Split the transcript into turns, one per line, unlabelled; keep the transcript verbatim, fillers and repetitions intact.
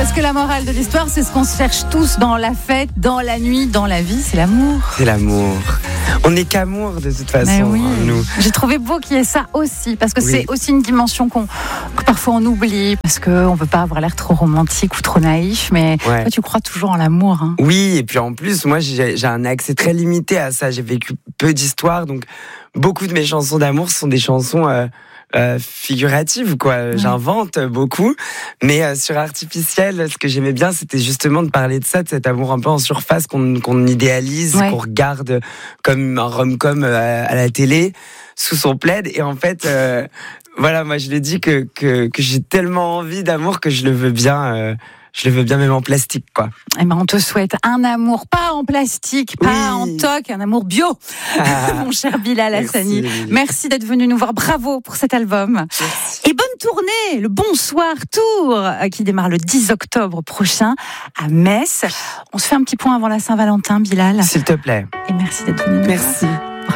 Parce que la morale de l'histoire, c'est ce qu'on se cherche tous dans la fête, dans la nuit, dans la vie, c'est l'amour.
C'est l'amour. On n'est qu'amour de toute façon,
oui.
hein, nous.
J'ai trouvé beau qu'il y ait ça aussi, parce que
oui.
c'est aussi une dimension qu'on, que parfois on oublie, parce qu'on ne veut pas avoir l'air trop romantique ou trop naïf, mais ouais. toi tu crois toujours en l'amour. Hein.
Oui, et puis en plus, moi j'ai, j'ai un accès très limité à ça. J'ai vécu peu d'histoires, donc beaucoup de mes chansons d'amour sont des chansons... Euh, Euh, figurative quoi, ouais. J'invente beaucoup, mais euh, sur Artificiel, ce que j'aimais bien, c'était justement de parler de ça, de cet amour un peu en surface qu'on, qu'on idéalise, ouais. qu'on regarde comme un rom-com à, à la télé, sous son plaid, et en fait, euh, voilà, moi je l'ai dit que, que, que j'ai tellement envie d'amour que je le veux bien... Euh, Je le veux bien même en plastique, quoi.
Eh ben, on te souhaite un amour, pas en plastique, pas oui. en toc, un amour bio. Ah, mon cher Bilal Hassani. Merci, merci d'être venu nous voir. Bravo pour cet album. Merci. Et bonne tournée, le Bonsoir Tour, qui démarre le dix octobre prochain à Metz. On se fait un petit point avant la Saint-Valentin, Bilal.
S'il te plaît.
Et merci d'être venu nous
merci.
voir.